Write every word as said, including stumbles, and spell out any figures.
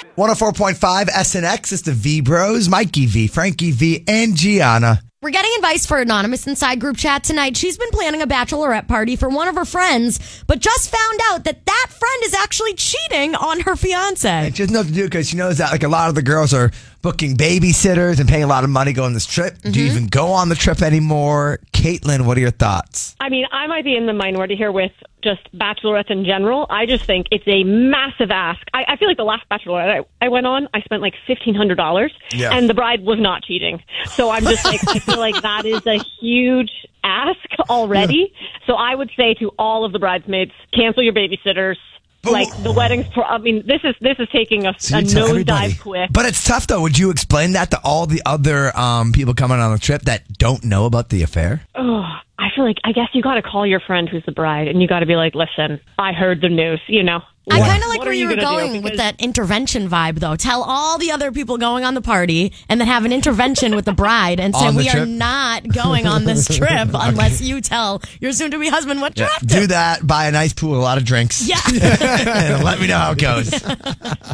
one oh four point five S N X. It's the V Bros, Mikey V, Frankie V, and Gianna. We're getting advice for Anonymous inside group chat tonight. She's been planning a bachelorette party for one of her friends, but just found out that that friend is actually cheating on her fiance. And she doesn't know what to do because she knows that like a lot of the girls are booking babysitters and paying a lot of money going on this trip. Mm-hmm. Do you even go on the trip anymore? Caitlin, what are your thoughts? I mean, I might be in the minority here with just bachelorettes in general. I just think it's a massive ask. I, I feel like the last bachelorette I, I went on, I spent like fifteen hundred dollars, yeah. and the bride was not cheating. So I'm just like, I feel like that is a huge ask already. Yeah. So I would say to all of the bridesmaids, cancel your babysitters. But, like the weddings, I mean, this is this is taking a, so a nosedive quick. But it's tough, though. Would you explain that to all the other um, people coming on the trip that don't know about the affair? Oh, I feel like I guess you got to call your friend who's the bride, and you got to be like, "Listen, I heard the news." You know. I kind of like what where you were going with that intervention vibe, though. Tell all the other people going on the party and then have an intervention with the bride and say, we trip? are not going on this trip okay. unless you tell your soon-to-be husband what you're yeah. up to. Do that, buy a nice pool, a lot of drinks. Yeah. And let me know how it goes.